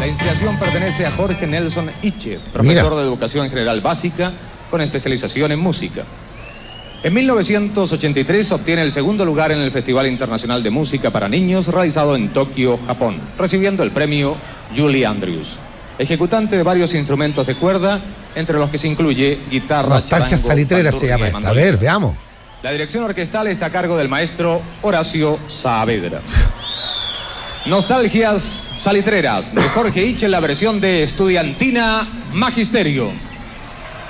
La inspiración pertenece a Jorge Nelson Iche, profesor de Educación General Básica con especialización en música. En 1983 obtiene el segundo lugar en el Festival Internacional de Música para Niños realizado en Tokio, Japón, recibiendo el premio Julie Andrews. Ejecutante de varios instrumentos de cuerda, entre los que se incluye guitarra, Nostalgia Salitrera se llama esta. A ver, veamos. La dirección orquestal está a cargo del maestro Horacio Saavedra. Nostalgias Salitreras de Jorge Iche en la versión de Estudiantina Magisterio.